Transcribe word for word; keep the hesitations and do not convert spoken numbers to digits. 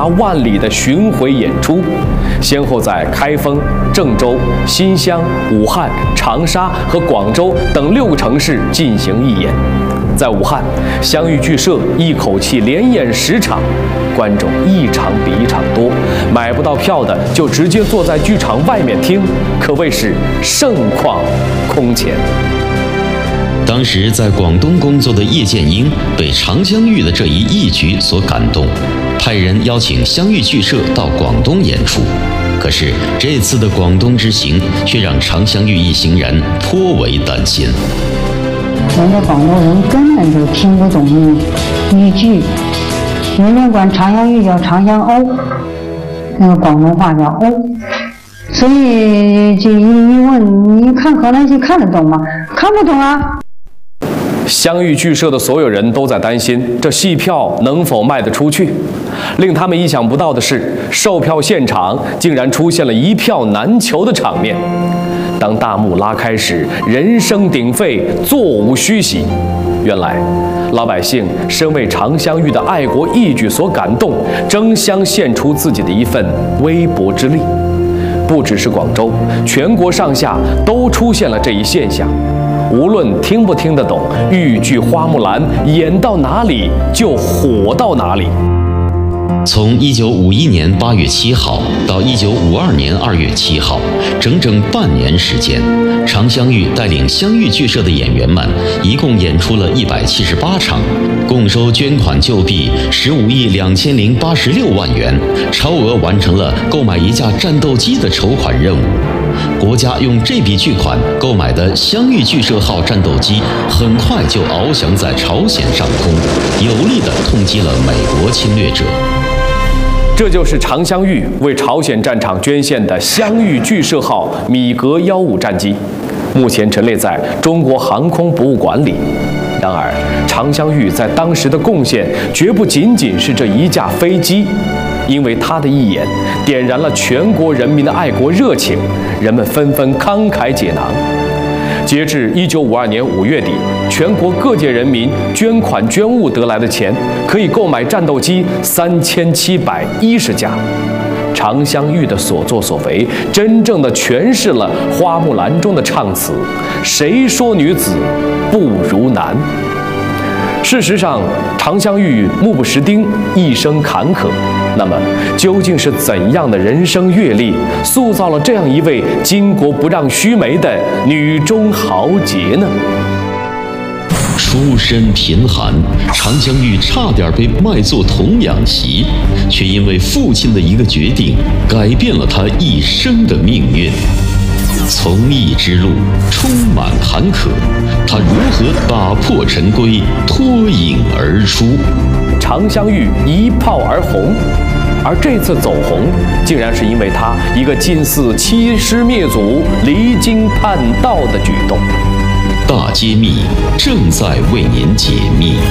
达万里的巡回演出，先后在开封、郑州、新乡、武汉、长沙和广州等六个城市进行义演。在武汉，湘豫剧社一口气连演十场，观众一场比一场多，买不到票的就直接坐在剧场外面听，可谓是盛况空前。 当时在广东工作的叶剑英被常香玉的这一义举所感动，派人邀请湘豫剧社到广东演出。可是这次的广东之行却让常香玉一行人颇为担心。 人家广东人根本就听不懂豫剧，人家管常香玉叫常香欧，那个广东话叫欧，所以这一一问，你看河南戏看得懂吗？看不懂啊。 湘豫剧社的所有人都在担心这戏票能否卖得出去。令他们意想不到的是，售票现场竟然出现了一票难求的场面。当大幕拉开时，人声鼎沸，座无虚席。原来，老百姓深为常香玉的爱国义举所感动，争相献出自己的一份微薄之力。不只是广州，全国上下都出现了这一现象。无论听不听得懂豫剧《花木兰》，演到哪里就火到哪里。 从一九五一年八月七号到一九五二年二月七号，整整半年时间，常香玉带领湘豫剧社的演员们一共演出了一百七十八场，共收捐款救币十五亿两千零八十六万元，超额完成了购买一架战斗机的筹款任务。国家用这笔巨款购买的湘豫剧社号战斗机，很快就翱翔在朝鲜上空，有力地痛击了美国侵略者。 这就是常香玉为朝鲜战场捐献的湘豫剧社号米格幺五战机，目前陈列在中国航空博物馆里。然而，常香玉在当时的贡献绝不仅仅是这一架飞机，因为他的一演点燃了全国人民的爱国热情，人们纷纷慷慨解囊。截至一九五二年五月底，全国各界人民捐款捐物得来的钱，可以购买战斗机三千七百一十架。常香玉的所作所为，真正的诠释了《花木兰》中的唱词：“谁说女子不如男？”事实上，常香玉目不识丁，一生坎坷。那么，究竟是怎样的人生阅历，塑造了这样一位巾帼不让须眉的女中豪杰呢？ 出身贫寒，常香玉差点被卖作童养媳，却因为父亲的一个决定，改变了她一生的命运。从艺之路充满坎坷，她如何打破陈规，脱颖而出？ 常香玉一炮而红，而这次走红，竟然是因为她一个近似欺师灭祖、离经叛道的举动。 大揭秘正在为您解密。